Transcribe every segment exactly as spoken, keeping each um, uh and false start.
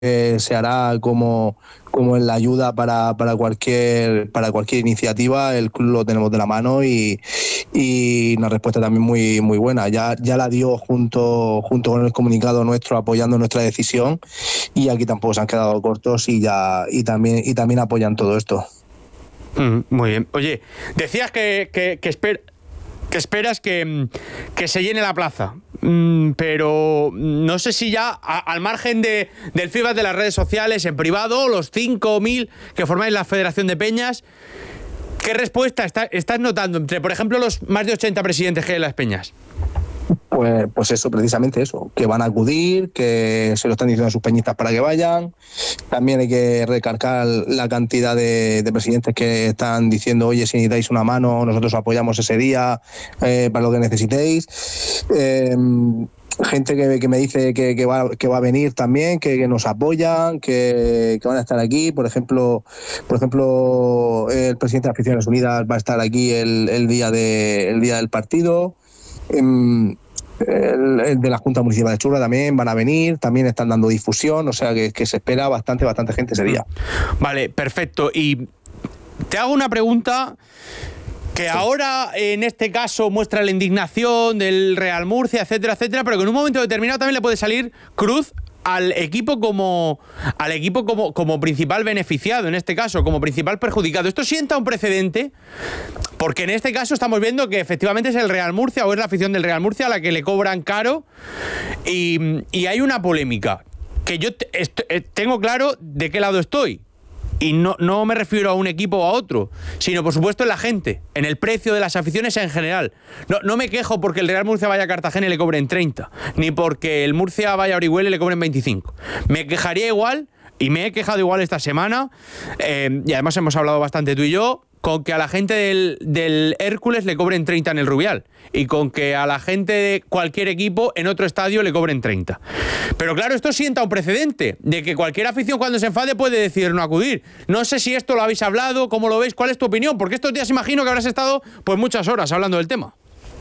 eh, se hará como, como en la ayuda para, para cualquier para cualquier iniciativa. El club lo tenemos de la mano y, y una respuesta también muy muy buena. Ya, ya la dio junto, junto con el comunicado nuestro apoyando nuestra decisión, y aquí tampoco se han quedado cortos y ya y también y también apoyan todo esto. Mm, muy bien. Oye, decías que, que, que, esper, que esperas que, que se llene la plaza. Mm, pero no sé si ya a, al margen de, del feedback de las redes sociales, en privado, los cinco mil que formáis la Federación de Peñas, ¿qué respuesta está, estás notando entre, por ejemplo, los más de ochenta presidentes que hay en las peñas? Pues, pues eso, precisamente eso, que van a acudir, que se lo están diciendo a sus peñistas para que vayan. También hay que recalcar la cantidad de, de presidentes que están diciendo, oye, si necesitáis una mano, nosotros apoyamos ese día eh, para lo que necesitéis. Eh, gente que, que me dice que, que, va, que va a venir también, que, que nos apoyan, que, que van a estar aquí. Por ejemplo, por ejemplo, el presidente de Aficiones Unidas va a estar aquí el, el día de, el día del partido. Eh, El, el de la Junta Municipal de Churra también van a venir, también están dando difusión, o sea que, que se espera bastante, bastante gente ese día. Vale, perfecto. Y te hago una pregunta que sí. Ahora, en este caso, muestra la indignación del Real Murcia, etcétera, etcétera, pero que en un momento determinado también le puede salir cruz al equipo como al equipo como, como principal beneficiado, en este caso, como principal perjudicado. Esto sienta un precedente, porque en este caso estamos viendo que efectivamente es el Real Murcia o es la afición del Real Murcia a la que le cobran caro, y, y hay una polémica que yo te, est, tengo claro de qué lado estoy. Y no, no me refiero a un equipo o a otro, sino por supuesto en la gente, en el precio de las aficiones en general. No, no me quejo porque el Real Murcia vaya a Cartagena y le cobren treinta, ni porque el Murcia vaya a Orihuela y le cobren veinticinco. Me quejaría igual, y me he quejado igual esta semana, eh, y además hemos hablado bastante tú y yo, con que a la gente del, del Hércules le cobren treinta en el Rubial, y con que a la gente de cualquier equipo en otro estadio le cobren treinta. Pero claro, esto sienta un precedente de que cualquier afición cuando se enfade puede decidir no acudir. No sé si esto lo habéis hablado, cómo lo veis, cuál es tu opinión, porque estos días imagino que habrás estado pues muchas horas hablando del tema.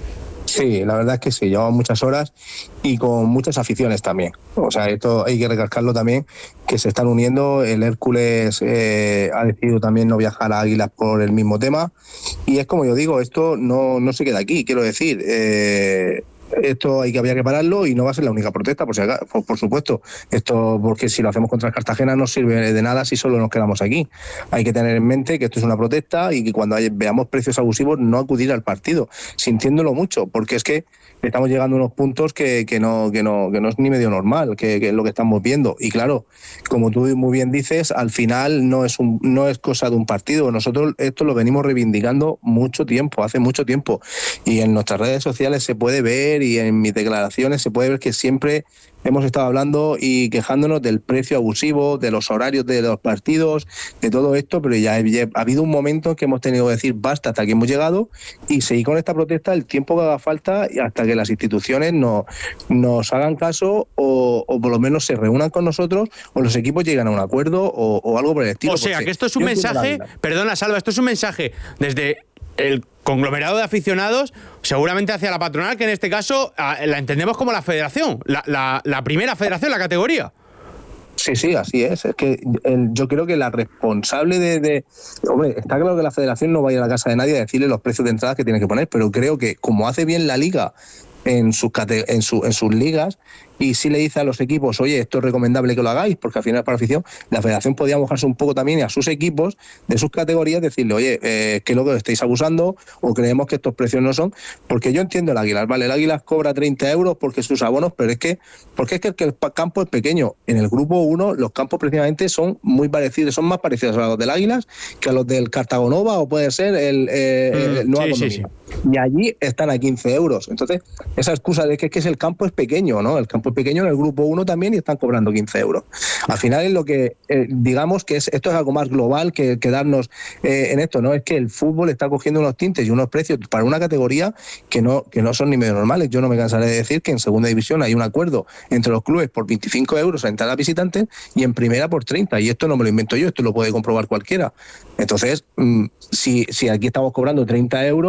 Sí, la verdad es que sí, llevamos muchas horas y con muchas aficiones también. O sea, esto hay que recalcarlo también, que se están uniendo. El Hércules eh, ha decidido también no viajar a Águilas por el mismo tema. Y es como yo digo, esto no, no se queda aquí, quiero decir. Eh, esto hay que había que pararlo y no va a ser la única protesta, por, si acá, por, por supuesto. Esto, porque si lo hacemos contra el Cartagena no sirve de nada si solo nos quedamos aquí. Hay que tener en mente que esto es una protesta y que cuando hay, veamos precios abusivos no acudir al partido, sintiéndolo mucho, porque es que estamos llegando a unos puntos que, que, no, que, no, que no es ni medio normal, que, que es lo que estamos viendo. Y claro, como tú muy bien dices, al final no es, un, no es cosa de un partido. Nosotros esto lo venimos reivindicando mucho tiempo, hace mucho tiempo. Y en nuestras redes sociales se puede ver, y en mis declaraciones se puede ver que siempre hemos estado hablando y quejándonos del precio abusivo, de los horarios de los partidos, de todo esto, pero ya ha habido un momento en que hemos tenido que decir basta, hasta aquí hemos llegado, y seguir con esta protesta el tiempo que haga falta y hasta que las instituciones no, nos hagan caso o, o por lo menos se reúnan con nosotros o los equipos lleguen a un acuerdo o, o algo por el estilo. O sea, que esto es un mensaje, perdona Salva, esto es un mensaje desde el conglomerado de aficionados, seguramente hacia la patronal, que en este caso la entendemos como la federación, la, la, la primera federación, la categoría. Sí, sí, así es. Es que el, yo creo que la responsable de, de... Hombre, está claro que la federación no va a ir a la casa de nadie a decirle los precios de entradas que tiene que poner, pero creo que como hace bien la liga en sus, en su, en sus ligas, y si le dice a los equipos, oye, esto es recomendable que lo hagáis, porque al final para la afición, la federación podría mojarse un poco también a sus equipos de sus categorías, decirle, oye, eh, que lo que estáis abusando o creemos que estos precios no son, porque yo entiendo el Águilas, vale, el Águilas cobra treinta euros porque sus abonos, pero es que, porque es que el, que el campo es pequeño. En el grupo uno los campos precisamente son muy parecidos, son más parecidos a los del Águilas que a los del Cartagonova o puede ser el, eh, mm, el Nueva sí, sí, sí. Y allí están a quince euros. Entonces, esa excusa de que es que el campo es pequeño, ¿no? El campo es pequeño en el grupo uno también y están cobrando quince euros. Al final es lo que, eh, digamos que es, esto es algo más global que quedarnos eh, en esto, ¿no? Es que el fútbol está cogiendo unos tintes y unos precios para una categoría que no, que no son ni medio normales. Yo no me cansaré de decir que en segunda división hay un acuerdo entre los clubes por veinticinco euros a entrada visitante y en primera por treinta, y esto no me lo invento yo, esto lo puede comprobar cualquiera. Entonces, mmm, si, si aquí estamos cobrando treinta euros,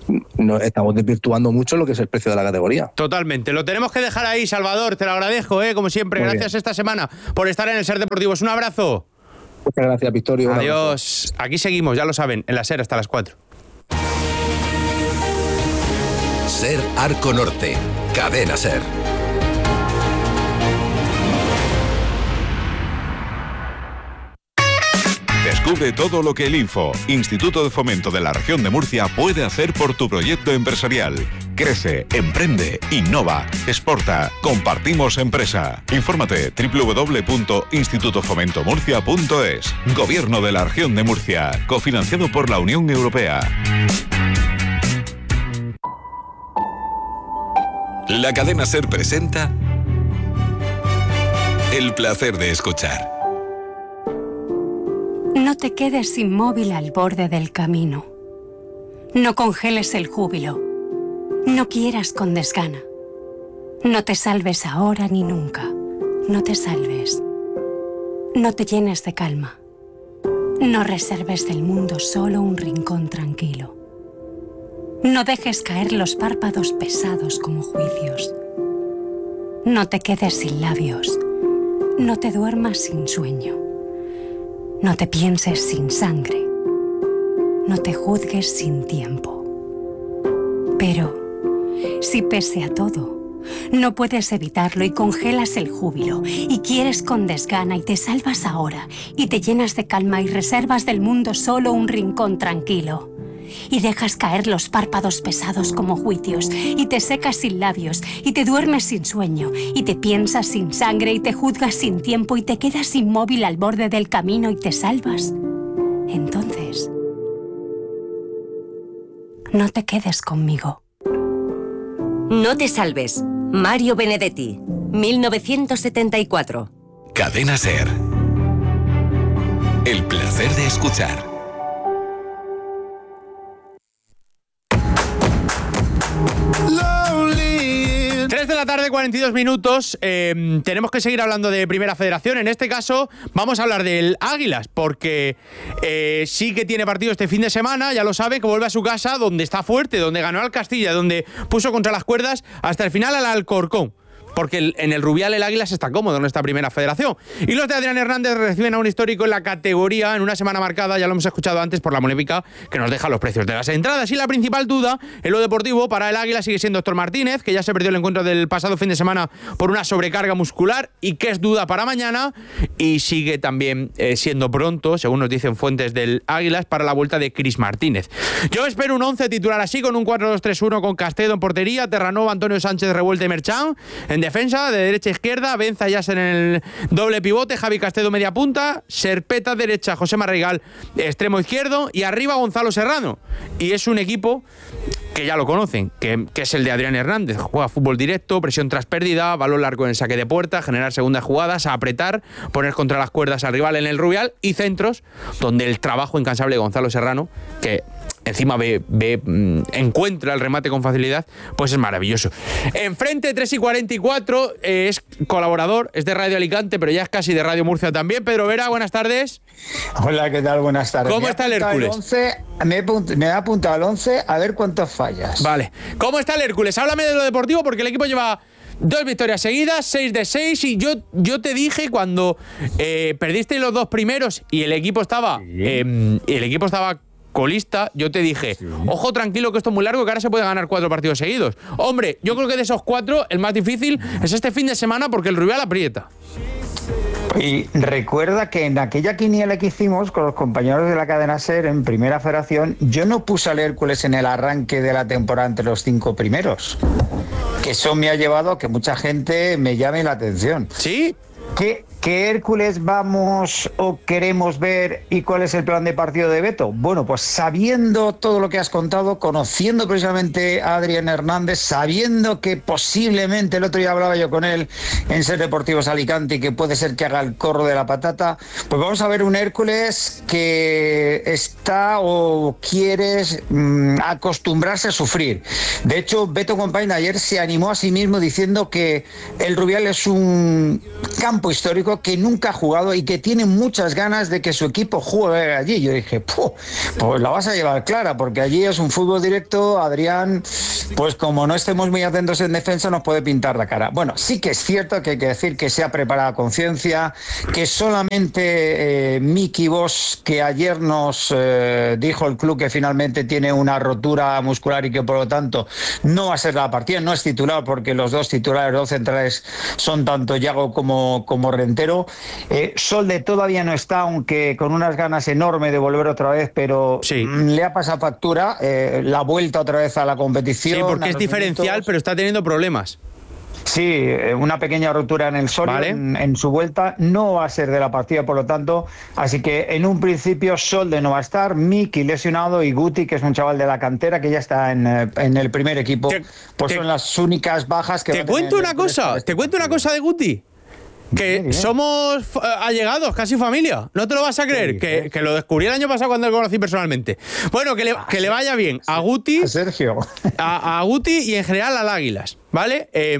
no, estamos desvirtuando mucho lo que es el precio de la categoría. Totalmente. Lo tenemos que dejar ahí, Salvador. Te lo agradezco, ¿eh? Como siempre. Muy Gracias bien. Esta semana por estar en el Ser Deportivos. Un abrazo. Muchas gracias, Victorio. Adiós. Aquí seguimos, ya lo saben, en la Ser hasta las cuatro. Ser Arco Norte. Cadena Ser. Descubre todo lo que el Info, Instituto de Fomento de la Región de Murcia, puede hacer por tu proyecto empresarial. Crece, emprende, innova, exporta, compartimos empresa. Infórmate doble u doble u doble u punto instituto fomento murcia punto es. Gobierno de la Región de Murcia, cofinanciado por la Unión Europea. La cadena Ser presenta El placer de escuchar. No te quedes inmóvil al borde del camino. No congeles el júbilo. No quieras con desgana. No te salves ahora ni nunca. No te salves. No te llenes de calma. No reserves del mundo solo un rincón tranquilo. No dejes caer los párpados pesados como juicios. No te quedes sin labios. No te duermas sin sueño. No te pienses sin sangre. No te juzgues sin tiempo. Pero, si pese a todo, no puedes evitarlo y congelas el júbilo, y quieres con desgana y te salvas ahora, y te llenas de calma y reservas del mundo solo un rincón tranquilo, y dejas caer los párpados pesados como juicios, y te secas sin labios, y te duermes sin sueño, y te piensas sin sangre, y te juzgas sin tiempo, y te quedas inmóvil al borde del camino y te salvas, entonces no te quedes conmigo. No te salves. Mario Benedetti, mil novecientos setenta y cuatro. Cadena Ser. El placer de escuchar. tres de la tarde, cuarenta y dos minutos. Eh, tenemos que seguir hablando de Primera Federación. En este caso, vamos a hablar del Águilas, porque eh, sí que tiene partido este fin de semana, ya lo sabe, que vuelve a su casa, donde está fuerte, donde ganó al Castilla, donde puso contra las cuerdas hasta el final al Alcorcón. Porque el, en el Rubial el Águilas está cómodo en esta Primera Federación. Y los de Adrián Hernández reciben a un histórico en la categoría en una semana marcada, ya lo hemos escuchado antes, por la polémica que nos deja los precios de las entradas. Y la principal duda en lo deportivo para el Águila sigue siendo Héctor Martínez, que ya se perdió el encuentro del pasado fin de semana por una sobrecarga muscular y que es duda para mañana. Y sigue también eh, siendo pronto, según nos dicen fuentes del Águilas, para la vuelta de Cris Martínez. Yo espero un once titular así, con un cuatro dos tres uno con Castedo en portería, Terranova, Antonio Sánchez, Revuelta y Merchán en defensa, de derecha a izquierda, Benza Yasser en el doble pivote, Javi Castedo media punta, Serpeta derecha, José Marrigal extremo izquierdo y arriba Gonzalo Serrano. Y es un equipo que ya lo conocen, que, que es el de Adrián Hernández. Juega fútbol directo, presión tras pérdida, balón largo en el saque de puerta, generar segundas jugadas, a apretar, poner contra las cuerdas al rival en el Rubial y centros, donde el trabajo incansable de Gonzalo Serrano, que encima ve, ve, encuentra el remate con facilidad, pues es maravilloso. Enfrente, tres y cuarenta y cuatro, eh, es colaborador, es de Radio Alicante, pero ya es casi de Radio Murcia también. Pedro Vera, buenas tardes. Hola, ¿qué tal? Buenas tardes. ¿Cómo está el Hércules? El once, me, he apunt- me he apuntado al once, a ver cuántas fallas. Vale. ¿Cómo está el Hércules? Háblame de lo deportivo, porque el equipo lleva dos victorias seguidas, seis de seis, y yo, yo te dije cuando eh, perdiste los dos primeros y el equipo estaba... Sí. Eh, el equipo estaba... colista, yo te dije, sí. Ojo tranquilo que esto es muy largo, que ahora se puede ganar cuatro partidos seguidos. Hombre, yo creo que de esos cuatro, el más difícil es este fin de semana porque el Rubial aprieta. Y recuerda que en aquella quiniela que hicimos con los compañeros de la cadena SER en Primera Federación, yo no puse al Hércules en el arranque de la temporada entre los cinco primeros. Que eso me ha llevado a que mucha gente me llame la atención. ¿Sí? ¿Qué, ¿Qué Hércules vamos o queremos ver y cuál es el plan de partido de Beto? Bueno, pues sabiendo todo lo que has contado, conociendo precisamente a Adrián Hernández, sabiendo que posiblemente, el otro día hablaba yo con él en Ser Deportivos Alicante y que puede ser que haga el corro de la patata, pues vamos a ver un Hércules que está o quiere mmm, acostumbrarse a sufrir. De hecho, Beto Compain ayer se animó a sí mismo diciendo que el Rubial es un campo histórico chico que nunca ha jugado y que tiene muchas ganas de que su equipo juegue allí. Yo dije, pues la vas a llevar clara, porque allí es un fútbol directo. Adrián, pues como no estemos muy atentos en defensa, nos puede pintar la cara. Bueno, sí que es cierto que hay que decir que se ha preparado a conciencia, que solamente eh, Miki Bosch, que ayer nos eh, dijo el club que finalmente tiene una rotura muscular y que por lo tanto no va a ser la partida, no es titular, porque los dos titulares, los dos centrales son tanto Yago como, como Rentero. Eh, Solde todavía no está, aunque con unas ganas enormes de volver otra vez, pero sí. le ha pasado factura, eh, la vuelta otra vez a la competición. Sí, porque es diferencial, minutos. Pero está teniendo problemas. Sí, una pequeña rotura en el Soria, vale. en, en su vuelta, no va a ser de la partida, por lo tanto, así que en un principio Solde no va a estar, Miki lesionado y Guti, que es un chaval de la cantera que ya está en, en el primer equipo, te, pues te, son las únicas bajas que... Te cuento una cosa, este te cuento una cosa de Guti. Que bien, somos allegados, casi familia. No te lo vas a creer, que, que lo descubrí el año pasado cuando lo conocí personalmente. Bueno, que le, que le vaya bien a Guti, a Sergio, a, a Guti y en general al Águilas, ¿vale? Eh,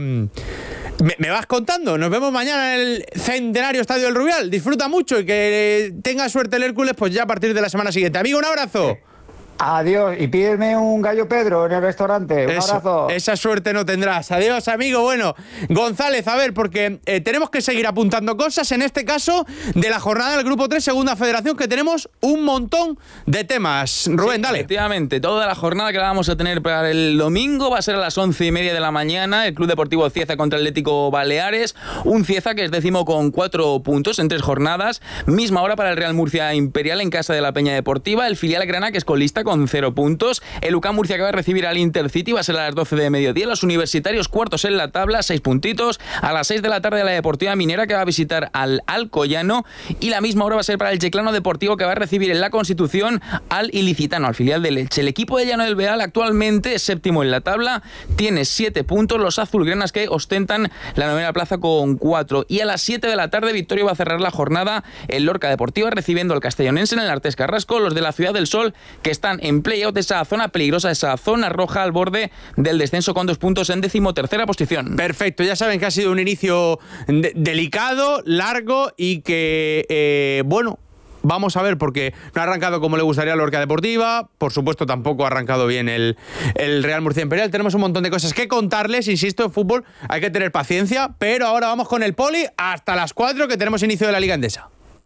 me, me vas contando. Nos vemos mañana en el centenario Estadio del Rubial. Disfruta mucho y que tenga suerte el Hércules, pues ya a partir de la semana siguiente. Amigo, un abrazo. Adiós, y pídeme un gallo Pedro en el restaurante. Un Eso, abrazo. Esa suerte no tendrás. Adiós, amigo. Bueno, González, a ver, porque eh, tenemos que seguir apuntando cosas, en este caso, de la jornada del Grupo tres, Segunda Federación, que tenemos un montón de temas. Rubén, sí, dale. Efectivamente, toda la jornada que la vamos a tener para el domingo va a ser a las once y media de la mañana. El Club Deportivo Cieza contra Atlético Baleares. Un Cieza que es décimo con cuatro puntos en tres jornadas. Misma hora para el Real Murcia Imperial en casa de la Peña Deportiva. El filial Granada, que es colista con cero puntos. El U C A M Murcia, que va a recibir al Intercity, va a ser a las doce de mediodía. Los universitarios cuartos en la tabla, seis puntitos. A las seis de la tarde la Deportiva Minera, que va a visitar al Alcoyano. Y la misma hora va a ser para el Checlano Deportivo, que va a recibir en la Constitución al Ilicitano, al filial del Elche. El equipo de Llano del Beal actualmente es séptimo en la tabla, tiene siete puntos. Los azulgranas, que ostentan la novena plaza con cuatro. Y a las siete de la tarde Victoria va a cerrar la jornada en Lorca Deportiva, recibiendo al Castellonense en el Artés Carrasco. Los de la Ciudad del Sol, que están en play de esa zona peligrosa, esa zona roja al borde del descenso, con dos puntos en decimotercera posición. Perfecto, ya saben que ha sido un inicio de- delicado, largo y que, eh, bueno, vamos a ver, porque no ha arrancado como le gustaría a la Lorca Deportiva, por supuesto tampoco ha arrancado bien el, el Real Murcia Imperial. Tenemos un montón de cosas que contarles, insisto, en fútbol hay que tener paciencia, pero ahora vamos con el Poli hasta las cuatro, que tenemos inicio de la Liga Endesa.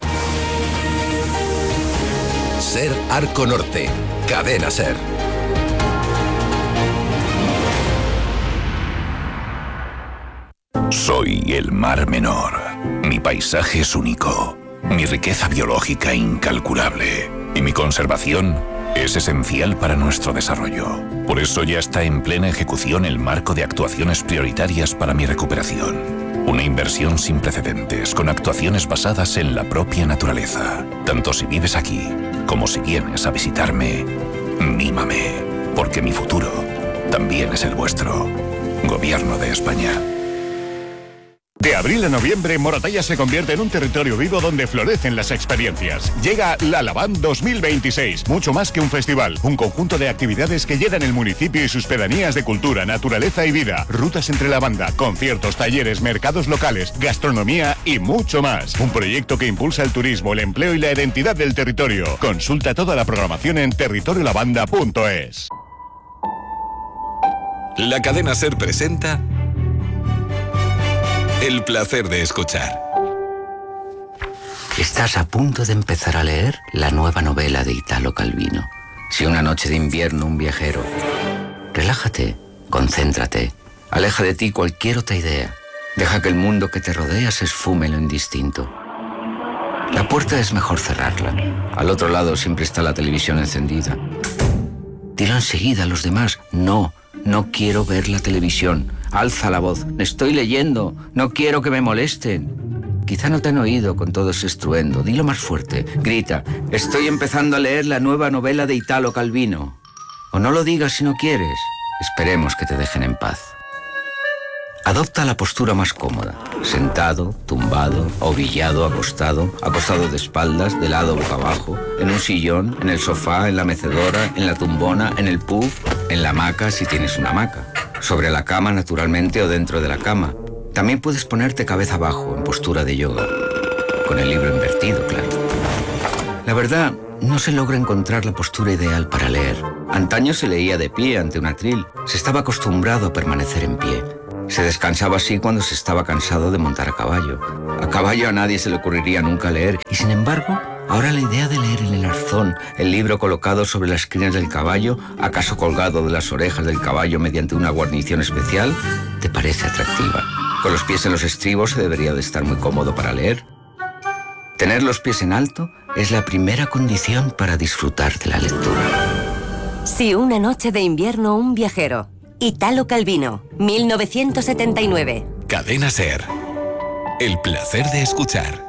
Ser Arco Norte, Cadena Ser. Soy el Mar Menor. Mi paisaje es único, mi riqueza biológica incalculable y mi conservación es esencial para nuestro desarrollo. Por eso ya está en plena ejecución el marco de actuaciones prioritarias para mi recuperación. Una inversión sin precedentes, con actuaciones basadas en la propia naturaleza. Tanto si vives aquí, como si vienes a visitarme, mímame, porque mi futuro también es el vuestro. Gobierno de España. De abril a noviembre, Moratalla se convierte en un territorio vivo donde florecen las experiencias. Llega La Lavand dos mil veintiséis, mucho más que un festival, un conjunto de actividades que llenan el municipio y sus pedanías de cultura, naturaleza y vida, rutas entre la banda, conciertos, talleres, mercados locales, gastronomía y mucho más. Un proyecto que impulsa el turismo, el empleo y la identidad del territorio. Consulta toda la programación en territorio lavanda punto es. La Cadena Ser presenta El placer de escuchar. Estás a punto de empezar a leer la nueva novela de Italo Calvino. Si una noche de invierno un viajero... Relájate, concéntrate, aleja de ti cualquier otra idea. Deja que el mundo que te rodea se esfume en lo indistinto. La puerta es mejor cerrarla. Al otro lado siempre está la televisión encendida. Dilo enseguida a los demás, no, no quiero ver la televisión. Alza la voz, estoy leyendo, no quiero que me molesten. Quizá no te han oído con todo ese estruendo, dilo más fuerte, grita, estoy empezando a leer la nueva novela de Italo Calvino. O no lo digas si no quieres, esperemos que te dejen en paz. Adopta la postura más cómoda, sentado, tumbado, ovillado, acostado, acostado de espaldas, de lado boca abajo, en un sillón, en el sofá, en la mecedora, en la tumbona, en el puff, en la hamaca si tienes una hamaca, sobre la cama naturalmente o dentro de la cama. También puedes ponerte cabeza abajo en postura de yoga. con el libro invertido, claro. La verdad, no se logra encontrar la postura ideal para leer. Antaño se leía de pie ante un atril. Se estaba acostumbrado a permanecer en pie. Se descansaba así cuando se estaba cansado de montar a caballo. A caballo a nadie se le ocurriría nunca leer. Y sin embargo, ahora la idea de leer en el arzón, el libro colocado sobre las crines del caballo, acaso colgado de las orejas del caballo mediante una guarnición especial, te parece atractiva. Con los pies en los estribos se debería de estar muy cómodo para leer. Tener los pies en alto es la primera condición para disfrutar de la lectura. Si una noche de invierno un viajero. Italo Calvino, mil novecientos setenta y nueve. Cadena SER. El placer de escuchar.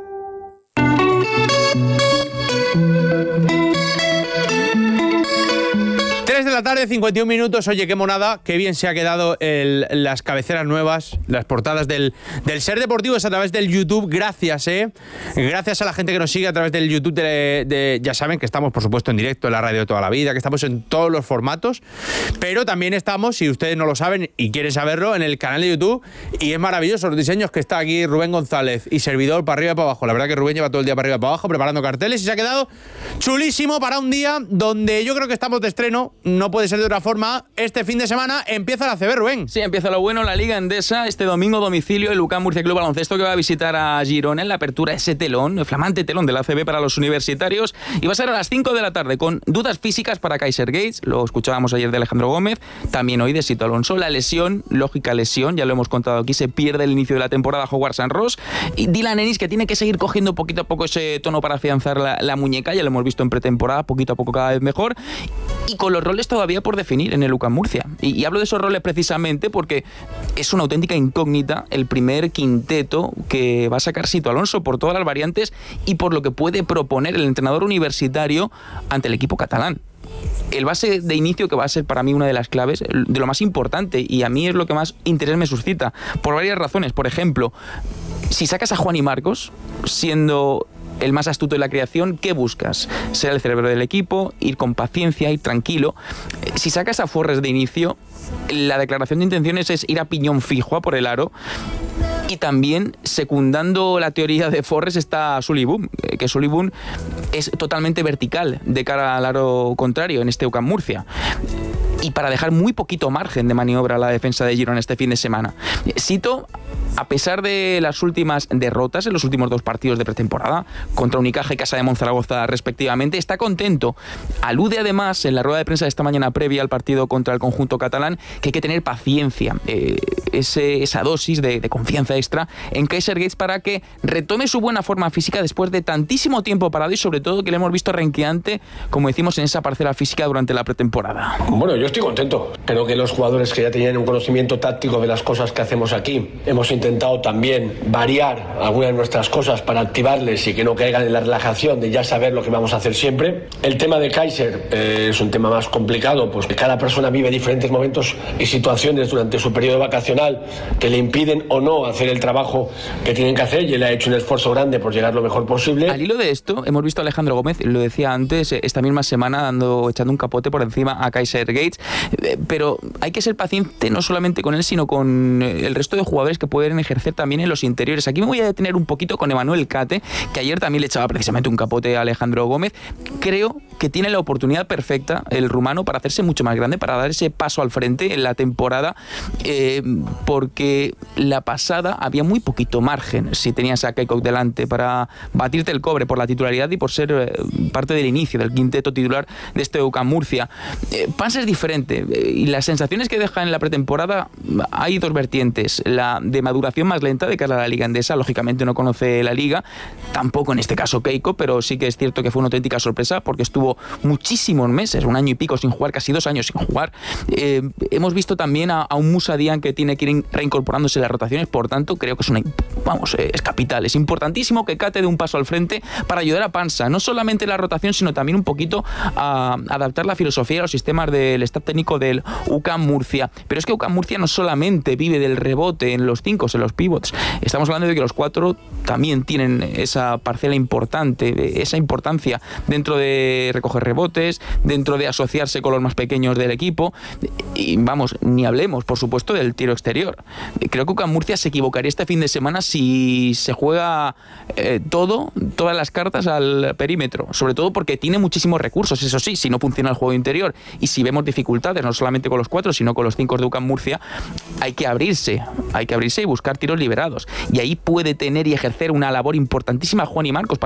tres de la tarde, cincuenta y un minutos. Oye, qué monada, qué bien se ha quedado el, las cabeceras nuevas, las portadas del, del Ser Deportivos a través del YouTube. Gracias, ¿eh? Gracias a la gente que nos sigue a través del YouTube. De, de, ya saben que estamos, por supuesto, en directo en la radio de toda la vida, que estamos en todos los formatos, pero también estamos, si ustedes no lo saben y quieren saberlo, en el canal de YouTube. Y es maravilloso los diseños que está aquí Rubén González y servidor para arriba y para abajo. La verdad que Rubén lleva todo el día para arriba y para abajo preparando carteles y se ha quedado chulísimo para un día donde yo creo que estamos de estreno. No puede ser de otra forma. Este fin de semana empieza la A C B, Rubén. Sí, empieza lo bueno, la Liga Endesa. Este domingo, domicilio, el U C A M Murcia Club Baloncesto, que va a visitar a Girona en la apertura, ese telón, el flamante telón de la A C B para los universitarios. Y va a ser a las cinco de la tarde, con dudas físicas para Kaiser Gates. Lo escuchábamos ayer de Alejandro Gómez. También hoy de Sito Alonso. La lesión, lógica lesión, ya lo hemos contado aquí, se pierde el inicio de la temporada Howard San Ross. Y Dylan Ennis, que tiene que seguir cogiendo poquito a poco ese tono para afianzar la, la muñeca. Ya lo hemos visto en pretemporada, poquito a poco cada vez mejor. Y con los roles todavía por definir en el U C A M Murcia. Y, y hablo de esos roles precisamente porque es una auténtica incógnita el primer quinteto que va a sacar Sito Alonso por todas las variantes y por lo que puede proponer el entrenador universitario ante el equipo catalán. El base de inicio, que va a ser para mí una de las claves, de lo más importante, y a mí es lo que más interés me suscita, por varias razones. Por ejemplo, si sacas a Juan y Marcos, siendo el más astuto de la creación, ¿qué buscas? Ser el cerebro del equipo, ir con paciencia, ir tranquilo. Si sacas a Forres de inicio, la declaración de intenciones es ir a piñón fijo a por el aro. Y también, secundando la teoría de Forres, está Sully Boom, que Sully Boom es totalmente vertical de cara al aro contrario en este U C A M Murcia. Y para dejar muy poquito margen de maniobra a la defensa de Girona este fin de semana. Sito, a pesar de las últimas derrotas en los últimos dos partidos de pretemporada, contra Unicaja y Casa de Monzaragoza respectivamente, está contento. Alude además en la rueda de prensa de esta mañana previa al partido contra el conjunto catalán que hay que tener paciencia, eh, ese, esa dosis de, de confianza extra en Kaiser Gates para que retome su buena forma física después de tantísimo tiempo parado y sobre todo que le hemos visto renqueante, como decimos, en esa parcela física durante la pretemporada. Bueno, yo estoy contento. Creo que los jugadores que ya tenían un conocimiento táctico de las cosas que hacemos aquí, hemos intentado también variar algunas de nuestras cosas para activarles y que no caigan en la relajación de ya saber lo que vamos a hacer siempre. El tema de Kaiser eh, es un tema más complicado, pues que cada persona vive diferentes momentos y situaciones durante su periodo vacacional que le impiden o no hacer el trabajo que tienen que hacer, y él ha hecho un esfuerzo grande por llegar lo mejor posible. Al hilo de esto, hemos visto a Alejandro Gómez, lo decía antes, esta misma semana dando, echando un capote por encima a Kaiser Gates, pero hay que ser paciente no solamente con él, sino con el resto de jugadores que pueden ejercer también en los interiores. Aquí me voy a detener un poquito con Emanuel Cate, que ayer también le echaba precisamente un capote a Alejandro Gómez. Creo que tiene la oportunidad perfecta el rumano para hacerse mucho más grande, para dar ese paso al frente en la temporada, eh, porque la pasada había muy poquito margen si tenías a Keikok delante para batirte el cobre por la titularidad y por ser eh, parte del inicio del quinteto titular de este U C A M Murcia. Eh, Pans es diferente, eh, y las sensaciones que deja en la pretemporada hay dos vertientes: la de maduración más lenta de cara a la Liga Endesa, lógicamente no conoce la Liga, tampoco en este caso Keiko, pero sí que es cierto que fue una auténtica sorpresa porque estuvo muchísimos meses, un año y pico sin jugar, casi dos años sin jugar. Eh, hemos visto también a, a un Musa Dian que tiene que ir reincorporándose en las rotaciones, por tanto creo que es una, vamos, eh, es capital, es importantísimo que Cate dé un paso al frente para ayudar a Pansa, no solamente en la rotación, sino también un poquito a adaptar la filosofía a los sistemas del staff técnico del U C A M Murcia. Pero es que U C A M Murcia no solamente vive del rebote en los cinco, en los pivots, estamos hablando de que los cuatro también tienen esa parcela importante, esa importancia dentro de recoger rebotes, dentro de asociarse con los más pequeños del equipo. Y vamos, ni hablemos, por supuesto, del tiro exterior. Creo que UCAM Murcia se equivocaría este fin de semana si se juega eh, todo, todas las cartas al perímetro, sobre todo porque tiene muchísimos recursos. Eso sí, si no funciona el juego interior y si vemos dificultades, no solamente con los cuatro, sino con los cinco de UCAM Murcia, hay que abrirse, hay que abrirse y buscar tiros liberados. Y ahí puede tener y ejercer una labor importantísima Juan y Marcos